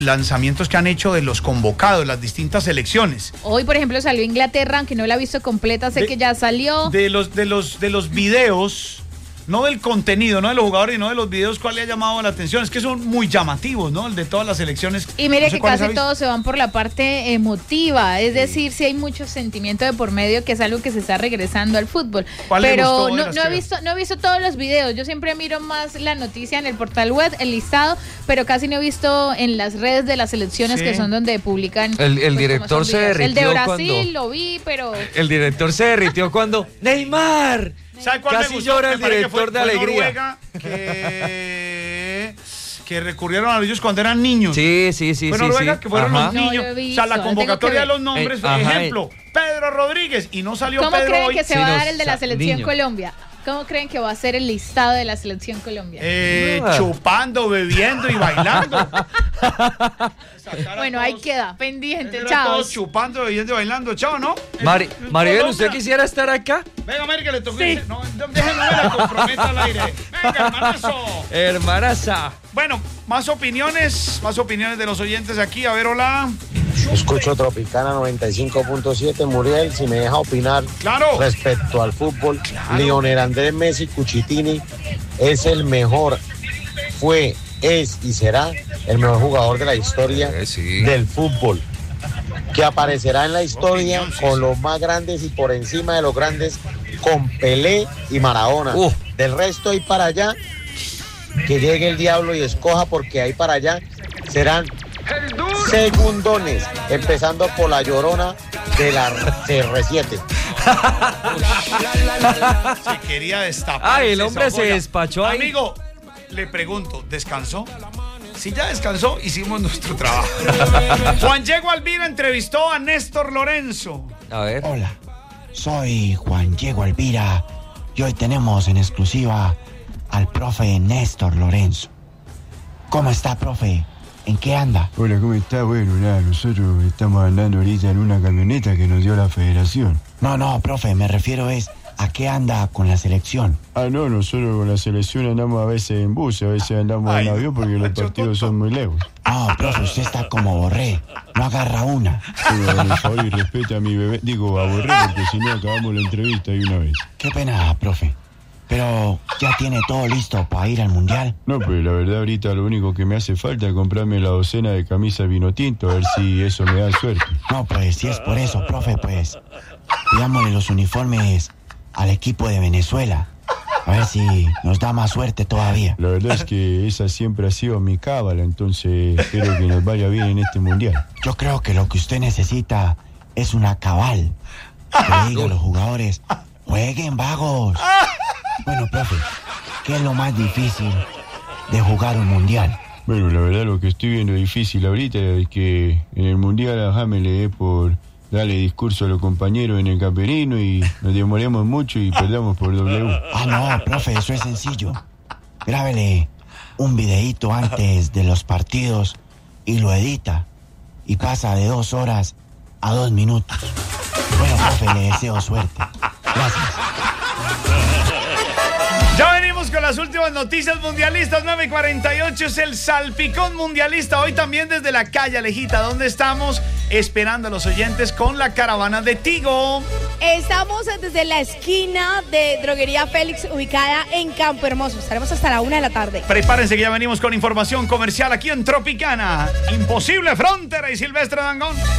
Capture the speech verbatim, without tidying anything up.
lanzamientos que han hecho de los convocados, las distintas selecciones. Hoy, por ejemplo, salió Inglaterra, aunque no la he visto completa, sé de, que ya salió. De los, de los, de los videos, no del contenido, no de los jugadores, sino de los videos, ¿cuál le ha llamado la atención? Es que son muy llamativos, ¿no? El de todas las selecciones. Y mire no sé que casi todos se van por la parte emotiva, es sí. decir, si hay mucho sentimiento de por medio, que es algo que se está regresando al fútbol. Pero no, no he visto, no he visto todos los videos. Yo siempre miro más la noticia en el portal web, el listado, pero casi no he visto en las redes de las selecciones sí. que son donde publican. El, el pues, director se derritió. El de Brasil cuando, lo vi, pero. El director se derritió cuando Neymar. ¿Sabe cuál Casi me gustó? llora el me director fue, de Alegría. Noruega, que, que recurrieron a ellos cuando eran niños. Sí, sí, sí. Fue sí, Noruega, sí. que fueron Ajá. los niños. No, o sea, la convocatoria de los nombres, eh, por ajá, ejemplo, eh. Pedro Rodríguez, y no salió ¿Cómo Pedro creen hoy? que se sí, va a no, dar el de la selección niño. Colombia? ¿Cómo creen que va a ser el listado de la selección Colombia? Eh, ah. Chupando, bebiendo y bailando. Bueno, ahí queda, pendiente, chao. chao. Chupando, bebiendo y bailando, chao, ¿no? Mari, Maribel, ¿usted quisiera estar acá? Venga, Mari, que le tocó. Sí. No, déjenme ver, comprometa al aire. Venga, hermanazo. Hermanaza. Bueno, más opiniones, más opiniones de los oyentes aquí. A ver, hola. Escucho Tropicana noventa y cinco punto siete, Muriel, si me deja opinar claro. respecto al fútbol, claro. Lionel Andrés Messi Cuchitini es el mejor, fue, es y será el mejor jugador de la historia eh, sí. del fútbol, que aparecerá en la historia Opinión, sí, con sí. los más grandes y por encima de los grandes, con Pelé y Maradona. Uh. Del resto ahí para allá, que llegue el diablo y escoja, porque ahí para allá serán segundones, empezando por la Llorona de la C R siete. Se quería destapar. Ay, el hombre se despachó ahí. Amigo, le pregunto, ¿descansó? Si ya descansó, hicimos nuestro trabajo. Juan Diego Alvira entrevistó a Néstor Lorenzo. A ver. Hola, soy Juan Diego Alvira y hoy tenemos en exclusiva al profe Néstor Lorenzo. ¿Cómo está, profe? ¿En qué anda? Hola, ¿cómo está? Bueno, nada, nosotros estamos andando ahorita en una camioneta que nos dio la federación. No, no, profe, me refiero es a qué anda con la selección. Ah, no, nosotros con la selección andamos a veces en bus, a veces andamos Ay, en avión porque los partidos son muy lejos. No, profe, usted está como Borré, no agarra una. Pero, por favor, y respeta a mi bebé, digo a Borré, porque si no acabamos la entrevista de una vez. Qué pena, profe. Pero, ¿ya tiene todo listo para ir al Mundial? No, pues la verdad ahorita lo único que me hace falta es comprarme la docena de camisas vino tinto, a ver si eso me da suerte. No, pues si es por eso, profe, pues pidámosle los uniformes al equipo de Venezuela. A ver si nos da más suerte todavía. La verdad es que esa siempre ha sido mi cábala, entonces espero que nos vaya bien en este Mundial. Yo creo que lo que usted necesita es una cabal. Que le diga a los jugadores, jueguen vagos. Bueno, profe, ¿qué es lo más difícil de jugar un mundial? Bueno, la verdad lo que estoy viendo difícil ahorita es que en el mundial ajá me le dé por darle discurso a los compañeros en el camerino y nos demoremos mucho y perdamos por W. Ah, no, profe, eso es sencillo. Grábele un videíto antes de los partidos y lo edita y pasa de dos horas a dos minutos. Bueno, profe, le deseo suerte. Gracias. Ya venimos con las últimas noticias mundialistas. Nueve y cuarenta y ocho es el Salpicón Mundialista. Hoy también desde la calle Alejita, donde estamos esperando a los oyentes con la caravana de Tigo. Estamos desde la esquina de Droguería Félix, ubicada en Campo Hermoso. Estaremos hasta la una de la tarde. Prepárense que ya venimos con información comercial aquí en Tropicana. Imposible Frontera y Silvestre Dangond.